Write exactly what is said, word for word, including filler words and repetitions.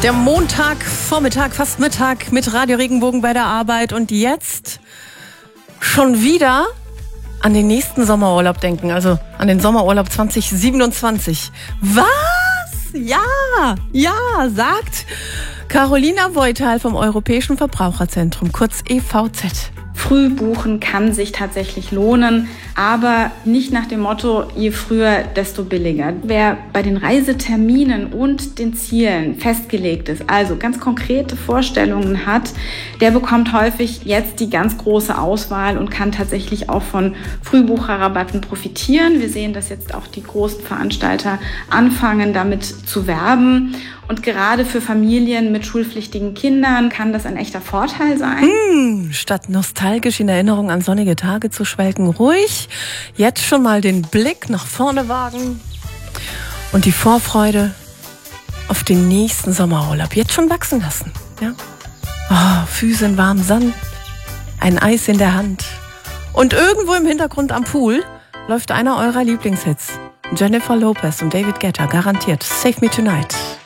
Der Montagvormittag, fast Mittag mit Radio Regenbogen bei der Arbeit und jetzt schon wieder an den nächsten Sommerurlaub denken, also an den Sommerurlaub zwanzig siebenundzwanzig. Was? Ja, ja, sagt Carolina Voital vom Europäischen Verbraucherzentrum, kurz E V Z. Früh buchen kann sich tatsächlich lohnen, aber nicht nach dem Motto, je früher, desto billiger. Wer bei den Reiseterminen und den Zielen festgelegt ist, also ganz konkrete Vorstellungen hat, der bekommt häufig jetzt die ganz große Auswahl und kann tatsächlich auch von Frühbucherrabatten profitieren. Wir sehen, dass jetzt auch die großen Veranstalter anfangen, damit zu werben. Und gerade für Familien mit schulpflichtigen Kindern kann das ein echter Vorteil sein. Mmh, statt nostalgisch in Erinnerung an sonnige Tage zu schwelgen, ruhig jetzt schon mal den Blick nach vorne wagen und die Vorfreude auf den nächsten Sommerurlaub jetzt schon wachsen lassen. Ja? Oh, Füße in warmem Sand, ein Eis in der Hand und irgendwo im Hintergrund am Pool läuft einer eurer Lieblingshits. Jennifer Lopez und David Guetta, garantiert Save Me Tonight.